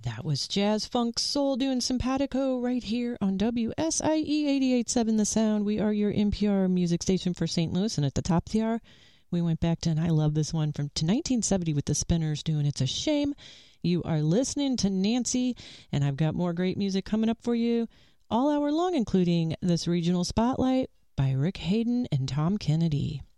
That was Jazz Funk Soul doing Simpatico right here on WSIE 88.7 The Sound. We are your NPR music station for St. Louis, and at the top of the hour, we went back to, and I love this one, from 1970 with the Spinners doing It's a Shame. You are listening to Nancy, and I've got more great music coming up for you all hour long, including this regional spotlight by Rick Hayden and Tom Kennedy.